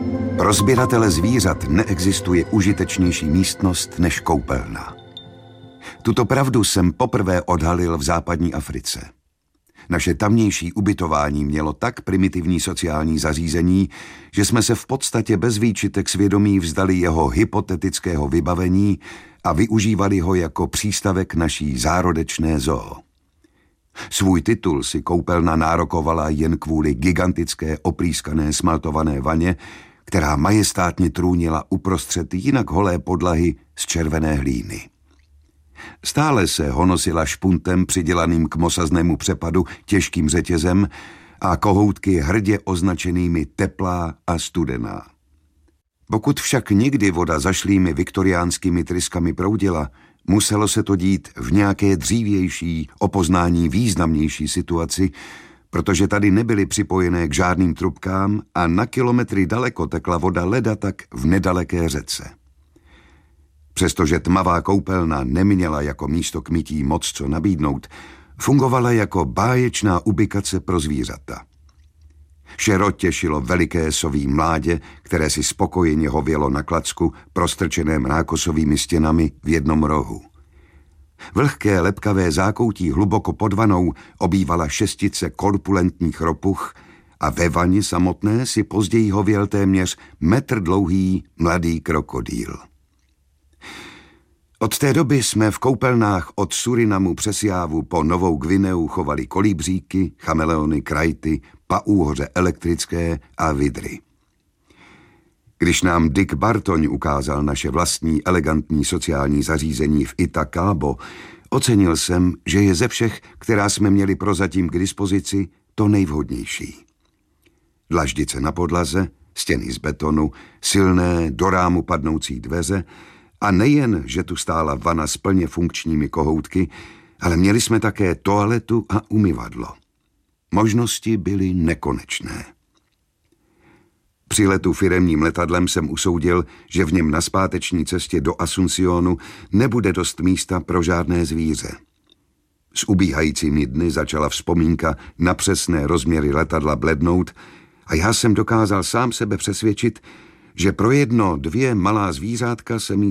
Pro sběratele zvířat neexistuje užitečnější místnost než koupelna. Tuto pravdu jsem poprvé odhalil v západní Africe. Naše tamnější ubytování mělo tak primitivní sociální zařízení, že jsme se v podstatě bez výčitek svědomí vzdali jeho hypotetického vybavení a využívali ho jako přístavek naší zárodečné zoo. Svůj titul si koupelna nárokovala jen kvůli gigantické oprýskané smaltované vaně, která majestátně trůnila uprostřed jinak holé podlahy z červené hlíny. Stále se honosila špuntem přidělaným k mosaznému přepadu těžkým řetězem a kohoutky hrdě označenými teplá a studená. Pokud však někdy voda zašlými viktoriánskými tryskami proudila, muselo se to dít v nějaké dřívější, o poznání významnější situaci, protože tady nebyly připojené k žádným trubkám a na kilometry daleko tekla voda leda tak v nedaleké řece. Přestože tmavá koupelna neměla jako místo k mytí moc co nabídnout, fungovala jako báječná ubikace pro zvířata. Šero těšilo veliké soví mládě, které si spokojeně hovělo na klacku prostrčeném rákosovými stěnami v jednom rohu. Vlhké lepkavé zákoutí hluboko pod vanou obývala šestice korpulentních ropuch a ve vani samotné si později hověl téměř metr dlouhý mladý krokodýl. Od té doby jsme v koupelnách od Surinamu přes Jávu po Novou Gvineu chovali kolibříky, chameleony, krajty, paúhoře elektrické a vidry. Když nám Dick Bartoň ukázal naše vlastní elegantní sociální zařízení v Itacabo, ocenil jsem, že je ze všech, která jsme měli prozatím k dispozici, to nejvhodnější. Dlaždice na podlaze, stěny z betonu, silné do rámu padnoucí dveře a nejen, že tu stála vana s plně funkčními kohoutky, ale měli jsme také toaletu a umyvadlo. Možnosti byly nekonečné. Při letu firemním letadlem jsem usoudil, že v něm na zpáteční cestě do Asuncionu nebude dost místa pro žádné zvíře. S ubíhajícími dny začala vzpomínka na přesné rozměry letadla blednout a já jsem dokázal sám sebe přesvědčit, že pro 1-2 malá zvířátka se mi